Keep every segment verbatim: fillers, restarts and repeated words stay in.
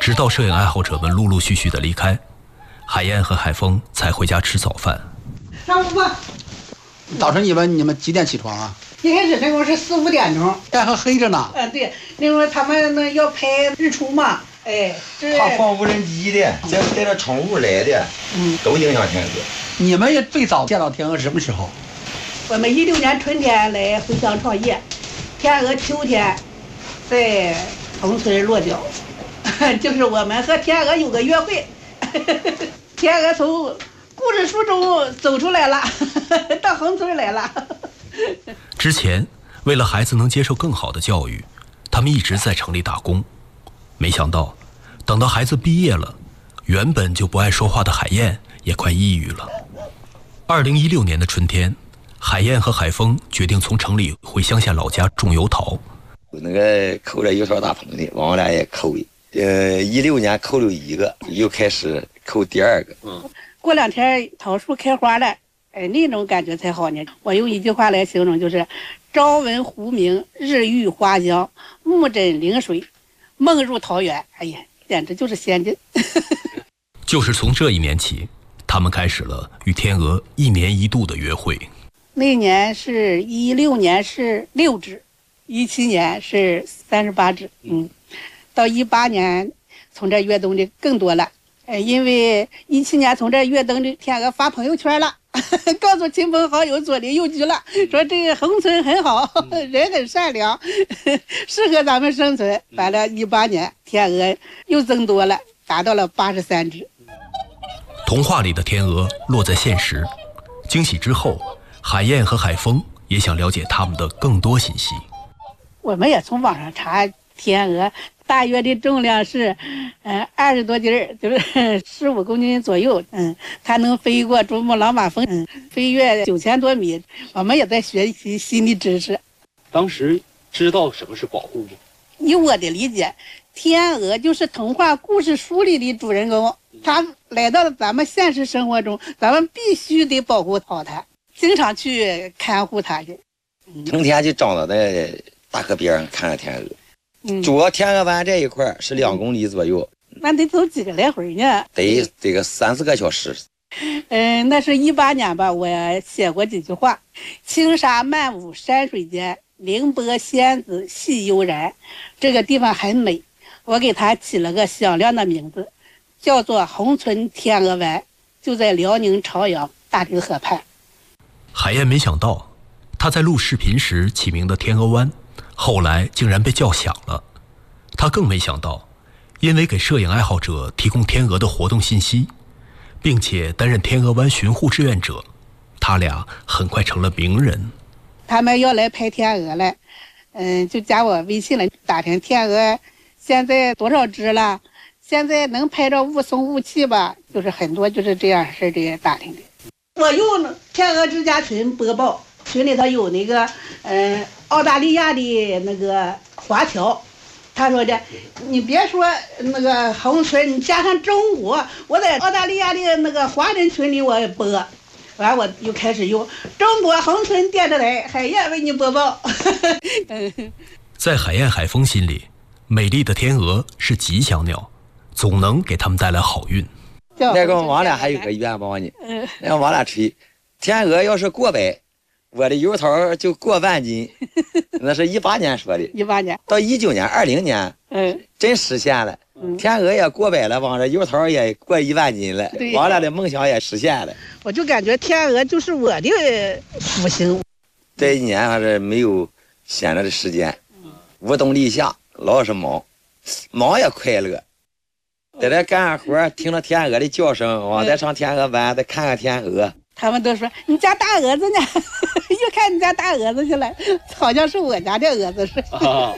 直到摄影爱好者们陆陆续续的离开，海燕和海峰才回家吃早饭。 上午吧。 早晨一般你们几点起床啊？ 一开始那会儿是四五点钟， 天还黑着呢。 嗯、呃，对，那会儿他们那要拍日出嘛，哎，这他放无人机的，这带着宠物来的，嗯，都影响天鹅。 你们也最早见到天鹅什么时候？ 我们一六年春天来回乡创业，天鹅秋天在同村落脚，就是我们和天鹅有个约会。天鹅从故事书中走出来了，到横村来了。 之前为了孩子能接受更好的教育，他们一直在城里打工。没想到等到孩子毕业了，原本就不爱说话的海燕也快抑郁了。二零一六年的春天，海燕和海峰决定从城里回乡下老家种油桃。 那个扣着油桃大棚的，我俩也扣的。呃，一六年扣了一个，又开始扣第二个。 嗯，过两天桃树开花了，哎，那种感觉才好呢。我用一句话来形容，就是朝闻狐鸣，日遇花香，目枕灵水，梦入桃源。哎呀，简直就是仙境。 就是从这一年起，他们开始了与天鹅一年一度的约会。 那年是一六年是六只，一七年是三十八只，嗯，到一八年从这越冬的更多了。呃，因为一七年从这越冬的天鹅发朋友圈了，告诉亲朋好友左邻右居了，说这个横村很好，人很善良，适合咱们生存。完了，一八年天鹅又增多了，达到了八十三只。 童话里的天鹅落在现实，惊喜之后，海燕和海峰也想了解他们的更多信息。 我们也从网上查，天鹅大约的重量是，呃，二十多斤儿，就是十五公斤左右。嗯，它能飞过珠穆朗玛峰，嗯，飞越九千多米。我们也在学习新的知识。 当时知道什么是保护吗？ 以我的理解，天鹅就是童话故事书里的主人公，它来到了咱们现实生活中，咱们必须得保护好它，经常去看护它去。 嗯、成天就长到在大河边上看着天鹅。嗯，主要天鹅湾这一块是两公里左右， 那得走几个来回呢？ 得得个三四个小时。 嗯，那是一八年吧，我写过几句话：轻纱漫舞山水间，凌波仙子戏悠然。这个地方很美，我给它起了个响亮的名字，叫做宏村天鹅湾，就在辽宁朝阳大汀河畔。 海燕没想到，他在录视频时起名的天鹅湾，后来竟然被叫响了。他更没想到，因为给摄影爱好者提供天鹅的活动信息，并且担任天鹅湾巡护志愿者，他俩很快成了名人。 他们要来拍天鹅了，嗯，就加我微信了，打听天鹅现在多少只了，现在能拍着雾凇雾气吧，就是很多就是这样事的打听的。我用天鹅之家群播报，群里头有那个呃澳大利亚的那个华侨，他说的，你别说那个宏村，你加上中国，我在澳大利亚的那个华人群里我也播，完我又开始用中国宏村电视台海燕为你播报。 在海燕海峰心里，美丽的天鹅是吉祥鸟，总能给他们带来好运。 那个王俩还有个愿望呢，让王俩吹，天鹅要是过百，我的油桃就过万斤。那是一八年说的， 一八年到一九年、二零年，嗯，真实现了。嗯、天鹅也过百了，往这油桃也过一万斤了，王俩的梦想也实现了。 我就感觉天鹅就是我的福星。 这一年还是没有闲着的时间，无冬立夏，老是忙，忙也快乐。在这干上活，听着天鹅的叫声，往再上天鹅湾，再看看天鹅。 他们都说你家大蛾子呢，又看你家大蛾子去了，好像是我家的蛾子似的。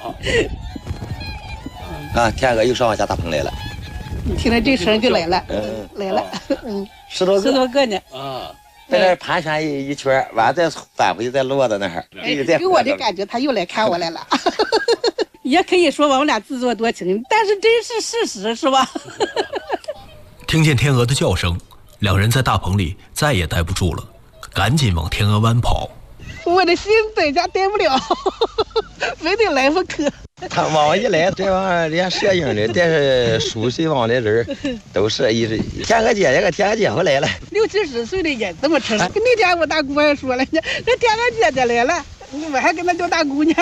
啊，天鹅又上我家大棚来了。 你听着这声就来了，嗯，来了，嗯， 十多个， 十多个呢。 啊， 在这盘旋一一圈，完再返回去，再落到那儿。 哎，给我的感觉，他又来看我来了。也可以说我们俩自作多情，但是真是事实，是吧？ 听见天鹅的叫声，两人在大棚里再也待不住了，赶紧往天鹅湾跑。 我的心在家待不了，非得来副课。 他往我一来，这玩意儿连摄影的、电视书记网的人都是一直天鹅姐姐个天鹅姐回来了， 六七十岁的也这么称。那天我大姑还说了呢，这天鹅姐姐来了，我还跟她叫大姑呢。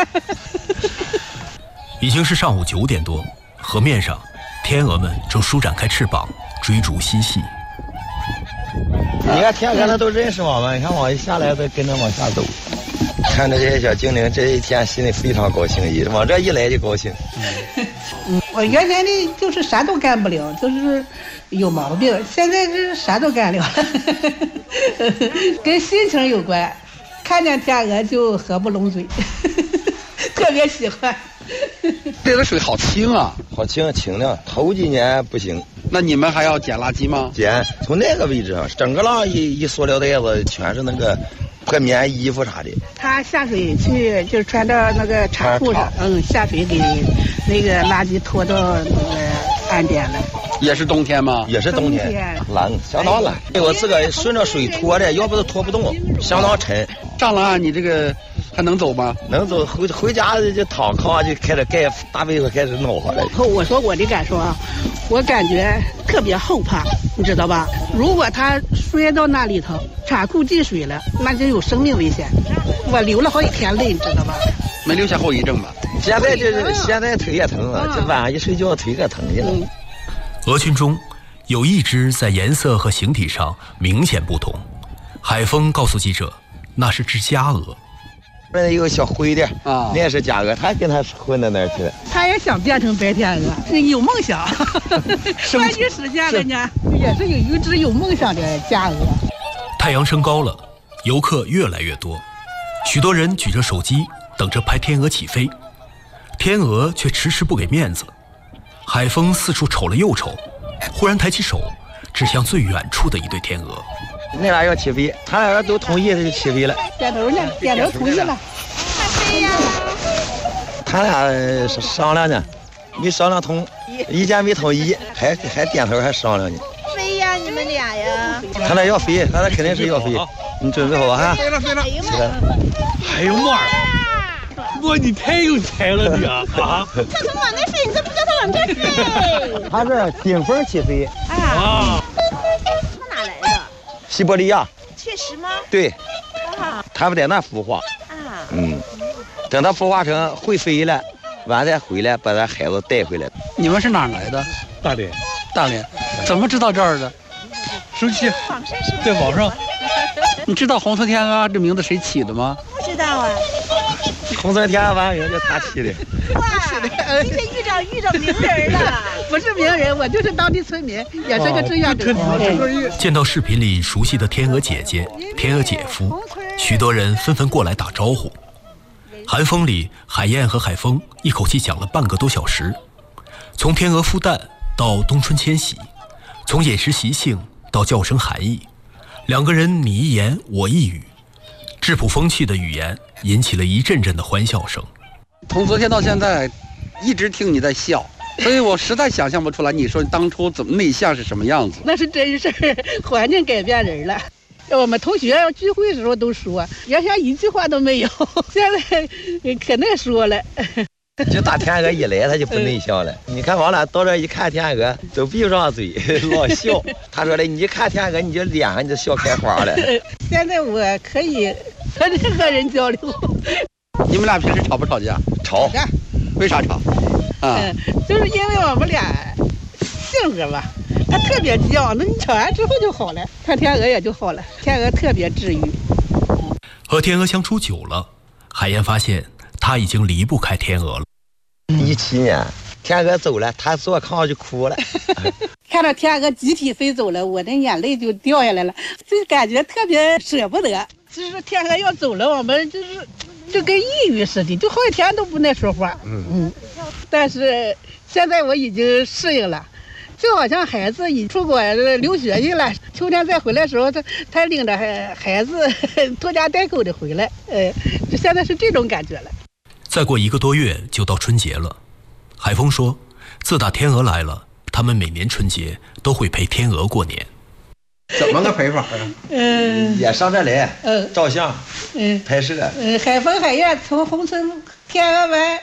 已经是上午九点多，河面上天鹅们正舒展开翅膀，追逐嬉戏。 你看天鹅它都认识我们，你看我一下来都跟着往下走。看着这些小精灵，这一天心里非常高兴，一往这一来就高兴。 嗯，我原先的就是啥都干不了，就是有毛病，现在是啥都干了，跟心情有关。看见天鹅就合不拢嘴，特别喜欢。 这个水好清啊， 好清清亮。头几年不行， 那你们还要捡垃圾吗？ 捡，从那个位置上，整个浪一一塑料袋子全是那个破棉衣服啥的。 他下水去就穿到那个茶库上，嗯，下水给那个垃圾拖到那个岸边了。 也是冬天吗？ 也是冬天，冷，相当冷。我自个儿顺着水拖的，要不是拖不动，相当沉。 上了岸，你这个还能走吗？ 能走，回回家就躺炕就开始盖大被子，开始暖和了。 我说我的感受啊，我感觉特别后怕，你知道吧？如果他摔到那里头，茶库进水了，那就有生命危险。我流了好几天泪，你知道吧？ 没留下后遗症吧？ 现在这现在腿也疼啊，这晚上一睡觉腿可疼去了。嗯， 鹅群中有一只在颜色和形体上明显不同，海峰告诉记者，那是只家鹅。 那有个小灰的啊， 那是家鹅，他跟他混到那儿去了。 他也想变成白天鹅，有梦想，万一实现了呢？也是有一只有梦想的家鹅。 太阳升高了，游客越来越多，许多人举着手机等着拍天鹅起飞，天鹅却迟迟不给面子。海峰四处瞅了又瞅，忽然抬起手指向最远处的一对天鹅。 那俩要起飞，他俩都同意，他就起飞了。 点头呢，点头同意了。飞呀！ 他俩商量呢，没商量通，意见没统一，还还点头还商量呢。 飞呀，你们俩呀！ 他俩要飞，他俩肯定是要飞。你准备好哈？ 飞了飞了， 起来。 哎呦妈！哇，你太有才了你啊！啊！ 他从往那飞，你怎么不叫他往这飞？ 他是顶风起飞。 啊！ 从哪来的？ 西伯利亚。 确实吗？ 对。 啊。 他们在那孵化。 啊。 嗯。等他孵化成会飞了，完再回来把咱孩子带回来。 你们是哪儿来的？ 大连。 大连。怎么知道这儿的？ 生气。 网上是在网上。 你知道红色天鹅这名字谁起的吗？ 不知道啊。 红色天鹅完名就他起的。 哇，今天遇着遇着名人了。 不是名人，我就是当地村民，也是个志愿者。 见到视频里熟悉的天鹅姐姐、天鹅姐夫，许多人纷纷过来打招呼。寒风里，海燕和海峰一口气讲了半个多小时，从天鹅孵蛋到冬春迁徙，从饮食习性到叫声含义，两个人你一言我一语，质朴风趣的语言引起了一阵阵的欢笑声。 从昨天到现在，一直听你在笑，所以我实在想象不出来，你说你当初怎么内向是什么样子？ 那是真事儿，环境改变人了。我们同学要聚会的时候都说，原先一句话都没有，现在可能说了。 就打天鹅一来，他就不内向了。你看，往俩到这一看天鹅，都闭不上嘴，老笑。他说的，你一看天鹅，你就脸上你就笑开花了。 现在我可以和任何人交流。 你们俩平时吵不吵架？ 吵。 为啥吵？啊、 嗯，就是因为我们俩性格吧，他特别犟，那你吵完之后就好了，看天鹅也就好了。天鹅特别治愈。 和天鹅相处久了，海燕发现他已经离不开天鹅了。 一七年，天鹅走了，他坐炕上就哭了。 看到天鹅集体飞走了，我的眼泪就掉下来了，就感觉特别舍不得。就是天鹅要走了，我们就是就跟抑郁似的，就好几天都不能说话。嗯嗯。但是现在我已经适应了，就好像孩子已出国留学去了，秋天再回来的时候，他他领着孩孩子拖家带口的回来，呃，就现在是这种感觉了。 再过一个多月就到春节了，海峰说，自打天鹅来了，他们每年春节都会陪天鹅过年。 怎么个陪法啊？ 嗯， 也上这来，嗯，照相， 嗯， 拍摄。 嗯，海峰海燕从红村天鹅湾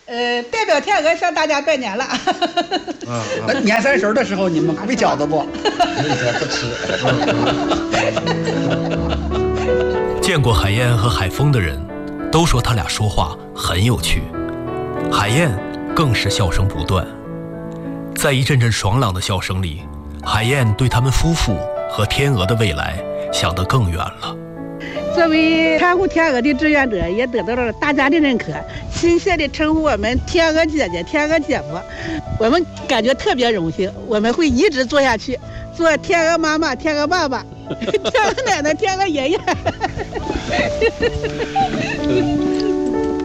呃，代表天鹅向大家拜年了。 啊，那年三十的时候你们会饺子不？ 那天不吃。 见过海燕和海峰的人，都说他俩说话很有趣。海燕更是笑声不断，在一阵阵爽朗的笑声里，海燕对他们夫妇和天鹅的未来想得更远了。 作为看护天鹅的志愿者，也得到了大家的认可，亲切地称呼我们天鹅姐姐、天鹅姐夫，我们感觉特别荣幸。我们会一直做下去，做天鹅妈妈、天鹅爸爸、天鹅奶奶、天鹅爷爷。